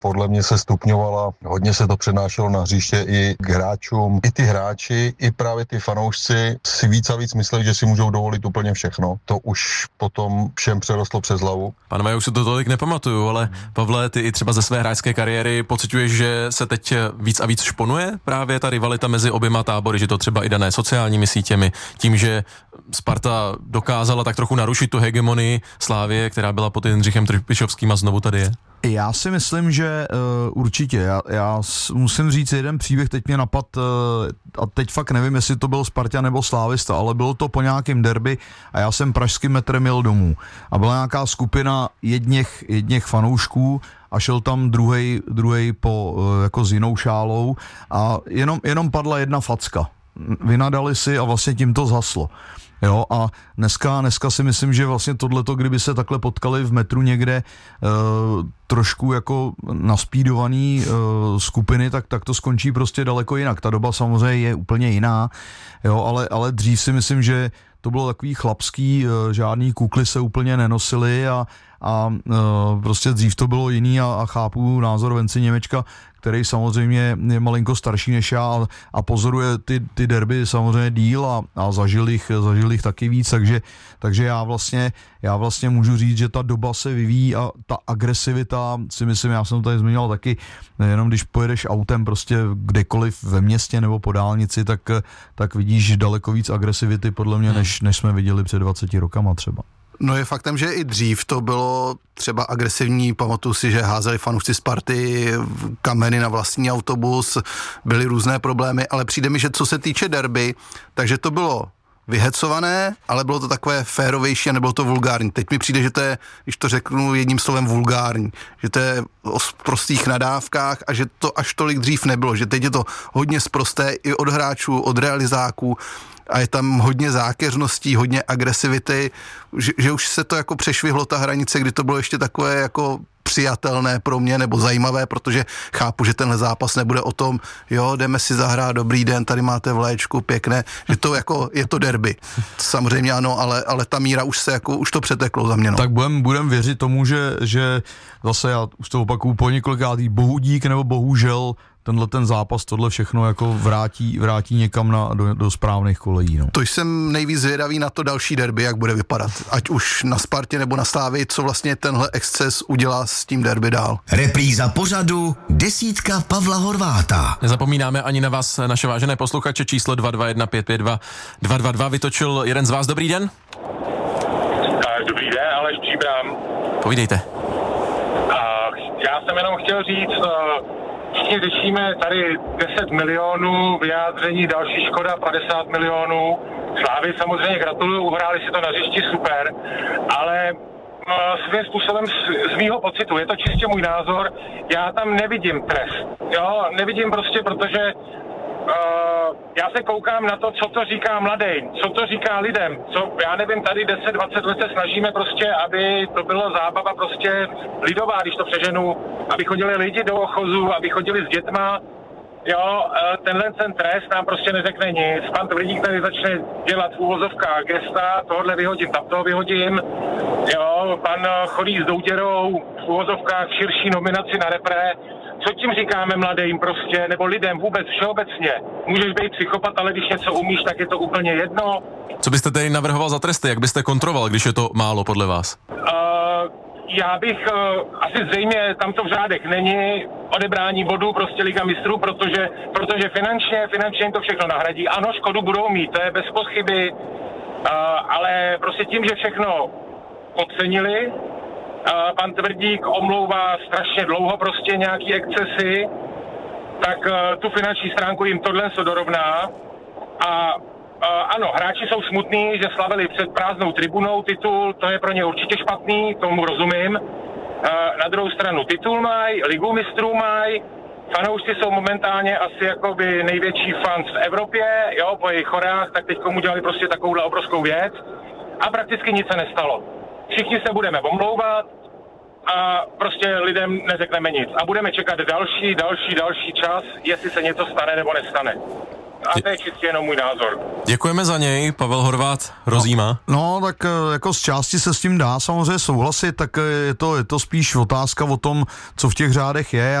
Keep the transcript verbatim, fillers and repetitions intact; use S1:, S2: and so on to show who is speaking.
S1: podle mě se stupňovala, hodně se to přenášelo na hřiště i k hráčům. I ty hráči, i právě ty fanoušci si víc a víc mysleli, že si můžou dovolit úplně všechno. To už potom všem přerostlo přes hlavu.
S2: Pane, já už si to tolik nepamatuju, ale Pavle, ty i třeba ze své hráčské kariéry pociťuješ, že se teď víc a víc šponuje právě ta rivalita mezi oběma tábory, že to třeba i dané sociálními sítěmi, tím, že Sparta dokázala tak trochu narušit tu hegemonii Slávie, která byla pod Jindřichem Trpišovským a znovu tady je?
S3: Já si myslím, že uh, určitě. Já, já musím říct jeden příběh, teď mě napad, uh, a teď fakt nevím, jestli to byl Sparta nebo Slávista, ale bylo to po nějakém derby a já jsem pražským metrem jel domů. A byla nějaká skupina jedněch, jedněch fanoušků a šel tam druhej, druhej po, uh, jako s jinou šálou a jenom, jenom padla jedna facka. Vynadali si a vlastně tím to zhaslo. Jo, a dneska, dneska si myslím, že vlastně tohleto, kdyby se takhle potkali v metru někde e, trošku jako naspídovaný e, skupiny, tak, tak to skončí prostě daleko jinak. Ta doba samozřejmě je úplně jiná, jo, ale, ale dřív si myslím, že to bylo takový chlapský, e, žádný kukly se úplně nenosily a, a e, prostě dřív to bylo jiný a, a chápu názor Venci Němečka, který samozřejmě je malinko starší než já a, a pozoruje ty, ty derby samozřejmě díl a, a zažil jich, zažil jich taky víc, takže, takže já vlastně, já vlastně můžu říct, že ta doba se vyvíjí a ta agresivita, si myslím, já jsem to tady zmiňoval taky, jenom když pojedeš autem prostě kdekoliv ve městě nebo po dálnici, tak, tak vidíš daleko víc agresivity podle mě, než, než jsme viděli před dvaceti rokama třeba.
S4: No je faktem, že i dřív to bylo třeba agresivní, pamatuju si, že házeli fanoušci Sparty kameny na vlastní autobus, byly různé problémy, ale přijde mi, že co se týče derby, takže to bylo vyhecované, ale bylo to takové férovější a nebylo to vulgární. Teď mi přijde, že to je, když to řeknu jedním slovem, vulgární, že to je o prostých nadávkách a že to až tolik dřív nebylo, že teď je to hodně sprosté i od hráčů, od realizáků, a je tam hodně zákeřností, hodně agresivity, že, že už se to jako přešvihlo ta hranice, kdy to bylo ještě takové jako přijatelné pro mě nebo zajímavé, protože chápu, že tenhle zápas nebude o tom, jo, jdeme si zahrát, dobrý den, tady máte vléčku, pěkné, že to jako je to derby. Samozřejmě ano, ale, ale ta míra už se jako, už to přeteklo za mě. No.
S3: Tak budem, budem věřit tomu, že, že zase já už to opakuju po několikátý, bohudík nebo bohužel tenhle ten zápas, tohle všechno jako vrátí, vrátí někam na, do, do správných kolejí. No.
S4: To jsem nejvíc zvědavý na to další derby, jak bude vypadat. Ať už na Spartě nebo na Slávii, co vlastně tenhle exces udělá s tím derby dál.
S5: Repríza pořadu Desítka Pavla Horváta.
S2: Nezapomínáme ani na vás, naše vážené posluchače, číslo dva dva jedna pět pět dva dva dva dva vytočil jeden z vás. Dobrý den.
S6: Dobrý den, Aleš Příbram.
S2: Povídejte.
S6: Já jsem jenom chtěl říct, všichni řešíme tady deset milionů, vyjádření, další škoda padesát milionů. Slávy samozřejmě gratuluju, uhráli si to na hřišti super, ale svým způsobem z, z mýho pocitu, je to čistě můj názor, já tam nevidím trest, jo, nevidím prostě, protože Uh, já se koukám na to, co to říká mladej, co to říká lidem, co, já nevím, tady deset dvacet let se snažíme prostě, aby to bylo zábava prostě lidová, když to přeženu, aby chodili lidi do ochozu, aby chodili s dětma, jo, tenhle ten trest nám prostě neřekne nic, pan Tvrdík tady začne dělat v úvozovkách gesta, tohle vyhodím, tam toho vyhodím, jo, pan chodí s douděrou v úvozovkách širší nominaci na repre. Co tím říkáme mladým prostě, nebo lidem vůbec všeobecně? Můžeš být psychopat, ale když něco umíš, tak je to úplně jedno.
S2: Co byste tady navrhoval za tresty? Jak byste kontroval, když je to málo podle vás?
S6: Uh, já bych, uh, asi zřejmě tam to v řádech není, odebrání bodů prostě Liga mistrů, protože, protože finančně, finančně jim to všechno nahradí. Ano, škodu budou mít, to je bez pochyby, uh, ale prostě tím, že všechno podcenili, Uh, pan Tvrdík omlouvá strašně dlouho prostě nějaký excesy, tak uh, tu finanční stránku jim tohle se dorovná. A uh, ano, hráči jsou smutní, že slavili před prázdnou tribunou titul, to je pro ně určitě špatný, tomu rozumím. Uh, na druhou stranu titul mají, Ligu mistrů mají, fanoušci jsou momentálně asi jakoby největší fans v Evropě, jo, po jejich chorách, tak teď komu dělali prostě takovouhle obrovskou věc a prakticky nic se nestalo. Všichni se budeme omlouvat a prostě lidem neřekneme nic. A budeme čekat další, další, další čas, jestli se něco stane nebo nestane. A to je čistě jenom můj názor.
S2: Děkujeme za něj, Pavel Horváth, Rozíma.
S3: No, tak jako z části se s tím dá samozřejmě souhlasit, tak je to, je to spíš otázka o tom, co v těch řádech je.